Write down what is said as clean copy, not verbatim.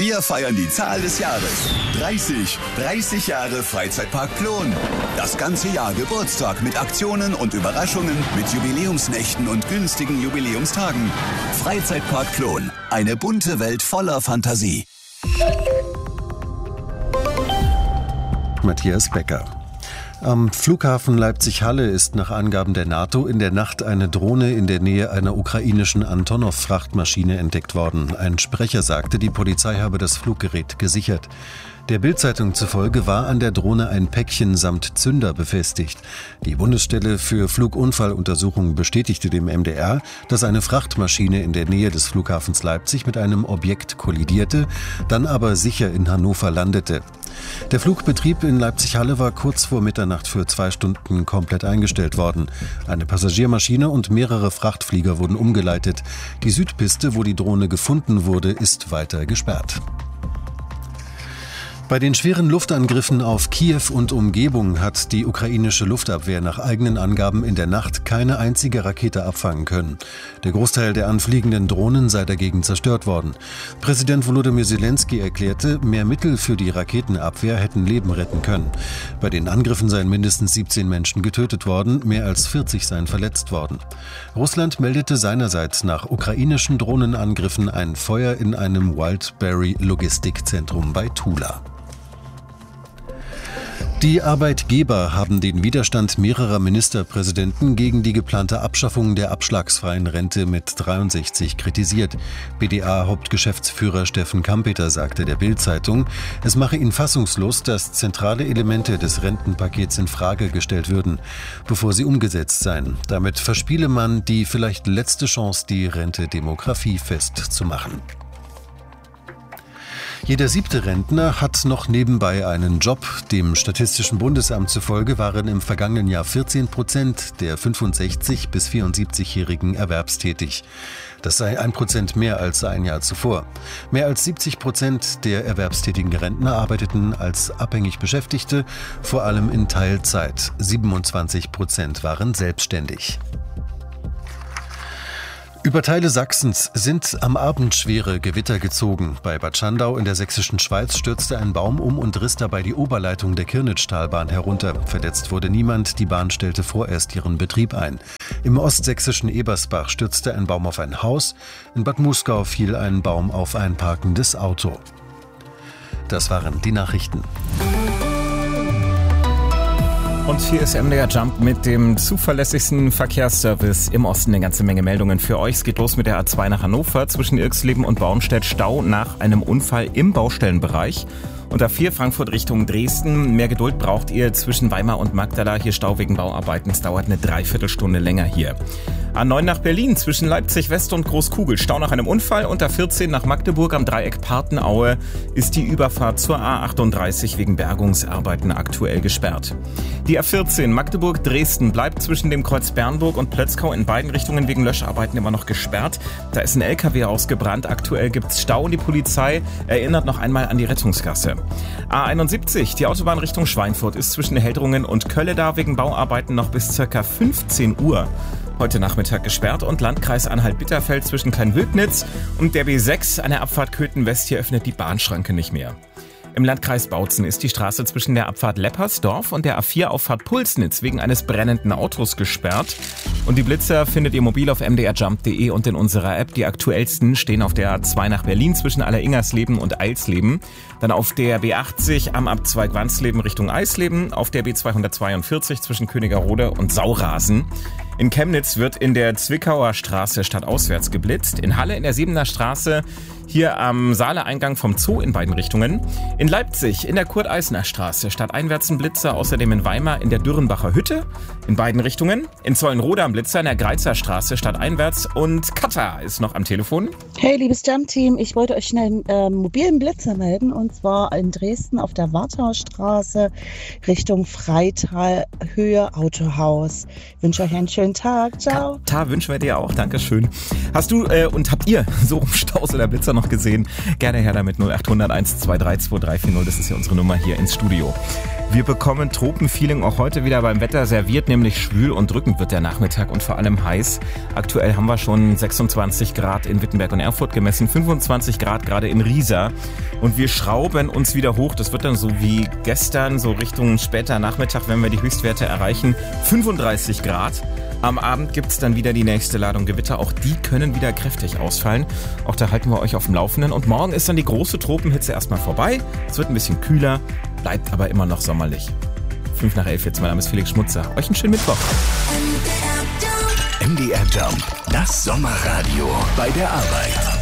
Wir feiern die Zahl des Jahres. 30. 30 Jahre Freizeitpark Plon. Das ganze Jahr Geburtstag mit Aktionen und Überraschungen, mit Jubiläumsnächten und günstigen Jubiläumstagen. Freizeitpark Plon. Eine bunte Welt voller Fantasie. Matthias Becker. Am Flughafen Leipzig-Halle ist nach Angaben der NATO in der Nacht eine Drohne in der Nähe einer ukrainischen Antonov-Frachtmaschine entdeckt worden. Ein Sprecher sagte, die Polizei habe das Fluggerät gesichert. Der Bild-Zeitung zufolge war an der Drohne ein Päckchen samt Zünder befestigt. Die Bundesstelle für Flugunfalluntersuchungen bestätigte dem MDR, dass eine Frachtmaschine in der Nähe des Flughafens Leipzig mit einem Objekt kollidierte, dann aber sicher in Hannover landete. Der Flugbetrieb in Leipzig-Halle war kurz vor Mitternacht für 2 Stunden komplett eingestellt worden. Eine Passagiermaschine und mehrere Frachtflieger wurden umgeleitet. Die Südpiste, wo die Drohne gefunden wurde, ist weiter gesperrt. Bei den schweren Luftangriffen auf Kiew und Umgebung hat die ukrainische Luftabwehr nach eigenen Angaben in der Nacht keine einzige Rakete abfangen können. Der Großteil der anfliegenden Drohnen sei dagegen zerstört worden. Präsident Volodymyr Zelensky erklärte, mehr Mittel für die Raketenabwehr hätten Leben retten können. Bei den Angriffen seien mindestens 17 Menschen getötet worden, mehr als 40 seien verletzt worden. Russland meldete seinerseits nach ukrainischen Drohnenangriffen ein Feuer in einem Wildberry-Logistikzentrum bei Tula. Die Arbeitgeber haben den Widerstand mehrerer Ministerpräsidenten gegen die geplante Abschaffung der abschlagsfreien Rente mit 63 kritisiert. BDA-Hauptgeschäftsführer Steffen Kampeter sagte der Bild-Zeitung, es mache ihn fassungslos, dass zentrale Elemente des Rentenpakets in Frage gestellt würden, bevor sie umgesetzt seien. Damit verspiele man die vielleicht letzte Chance, die Rente demografiefest zu machen. Jeder 7. Rentner hat noch nebenbei einen Job. Dem Statistischen Bundesamt zufolge waren im vergangenen Jahr 14% der 65- bis 74-Jährigen erwerbstätig. Das sei 1% mehr als ein Jahr zuvor. Mehr als 70% der erwerbstätigen Rentner arbeiteten als abhängig Beschäftigte, vor allem in Teilzeit. 27% waren selbstständig. Über Teile Sachsens sind am Abend schwere Gewitter gezogen. Bei Bad Schandau in der sächsischen Schweiz stürzte ein Baum um und riss dabei die Oberleitung der Kirnitschtalbahn herunter. Verletzt wurde niemand, die Bahn stellte vorerst ihren Betrieb ein. Im ostsächsischen Ebersbach stürzte ein Baum auf ein Haus. In Bad Muskau fiel ein Baum auf ein parkendes Auto. Das waren die Nachrichten. Und hier ist MDR Jump mit dem zuverlässigsten Verkehrsservice im Osten. Eine ganze Menge Meldungen für euch. Es geht los mit der A2 nach Hannover zwischen Irxleben und Bornstedt. Stau nach einem Unfall im Baustellenbereich. Und A4 Frankfurt Richtung Dresden. Mehr Geduld braucht ihr zwischen Weimar und Magdala. Hier Stau wegen Bauarbeiten. Es dauert eine Dreiviertelstunde länger hier. A9 nach Berlin zwischen Leipzig West und Großkugel. Stau nach einem Unfall. Und A14 nach Magdeburg am Dreieck Partenaue ist die Überfahrt zur A38 wegen Bergungsarbeiten aktuell gesperrt. Die A14 Magdeburg-Dresden bleibt zwischen dem Kreuz Bernburg und Plötzkau in beiden Richtungen wegen Löscharbeiten immer noch gesperrt. Da ist ein LKW ausgebrannt. Aktuell gibt's Stau und die Polizei erinnert noch einmal an die Rettungsgasse. A71, die Autobahn Richtung Schweinfurt, ist zwischen Heldrungen und Kölle da wegen Bauarbeiten noch bis ca. 15 Uhr. Heute Nachmittag gesperrt und Landkreis Anhalt-Bitterfeld zwischen Kleinwildnitz und der B6 an der Abfahrt Köthen-West. Hier öffnet die Bahnschranke nicht mehr. Im Landkreis Bautzen ist die Straße zwischen der Abfahrt Leppersdorf und der A4-Auffahrt Pulsnitz wegen eines brennenden Autos gesperrt. Und die Blitzer findet ihr mobil auf mdrjump.de und in unserer App. Die aktuellsten stehen auf der A2 nach Berlin zwischen Alleringersleben und Eilsleben. Dann auf der B80 am Abzweig Wansleben Richtung Eisleben. Auf der B242 zwischen Königerode und Saurasen. In Chemnitz wird in der Zwickauer Straße stadtauswärts geblitzt. In Halle in der Siebener Straße, hier am Saale-Eingang vom Zoo in beiden Richtungen. In Leipzig in der Kurt-Eisner-Straße stadteinwärts ein Blitzer, außerdem in Weimar in der Dürrenbacher Hütte in beiden Richtungen. In Zollenroda am Blitzer in der Greizer Straße stadteinwärts und Katha ist noch am Telefon. Hey, liebes Jump-Team, ich wollte euch schnell einen mobilen Blitzer melden und zwar in Dresden auf der Wartaustraße Richtung Freital, Höhe Autohaus. Ich wünsche euch einen schönen Tag. Ciao. Katha wünschen wir dir auch. Dankeschön. Hast du und habt ihr so rum Staus oder Blitzer noch gesehen? Gerne her damit 0800 123 2340. Das ist ja unsere Nummer hier ins Studio. Wir bekommen Tropenfeeling auch heute wieder beim Wetter serviert, nämlich schwül und drückend wird der Nachmittag und vor allem heiß. Aktuell haben wir schon 26 Grad in Wittenberg und Erfurt gemessen, 25 Grad gerade in Riesa. Und wir schrauben uns wieder hoch. Das wird dann so wie gestern, so Richtung später Nachmittag, wenn wir die Höchstwerte erreichen, 35 Grad. Am Abend gibt's dann wieder die nächste Ladung Gewitter. Auch die können wieder kräftig ausfallen. Auch da halten wir euch auf dem Laufenden. Und morgen ist dann die große Tropenhitze erstmal vorbei. Es wird ein bisschen kühler, bleibt aber immer noch sommerlich. 5:11 jetzt. Mein Name ist Felix Schmutzer. Euch einen schönen Mittwoch. MDR Jump, das Sommerradio bei der Arbeit.